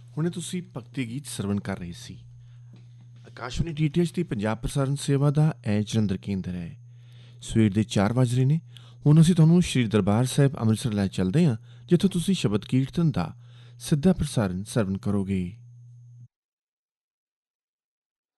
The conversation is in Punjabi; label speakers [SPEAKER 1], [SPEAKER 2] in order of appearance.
[SPEAKER 1] ਹੁਣੇ ਤੁਸੀਂ ਭਗਤੀ ਗੀਤ ਸਰਵਣ ਕਰ ਰਹੇ ਸੀ। ਆਕਾਸ਼ਵਾਣੀ ਡੀਟੀਐਚ ਦੀ ਪੰਜਾਬ ਪ੍ਰਸਾਰਣ ਸੇਵਾ ਦਾ ਇਹ ਜਲੰਧਰ ਕੇਂਦਰ ਹੈ। ਸਵੇਰ ਦੇ 4 ਵੱਜ ਰਹੇ ਨੇ। ਹੁਣ ਅਸੀਂ ਤੁਹਾਨੂੰ ਸ਼੍ਰੀ ਦਰਬਾਰ ਸਾਹਿਬ ਅੰਮ੍ਰਿਤਸਰ ਲੈ ਚੱਲਦੇ ਹਾਂ, ਜਿੱਥੋਂ ਤੁਸੀਂ ਸ਼ਬਦ ਕੀਰਤਨ ਦਾ ਸਿੱਧਾ ਪ੍ਰਸਾਰਣ ਸਰਵਣ ਕਰੋਗੇ।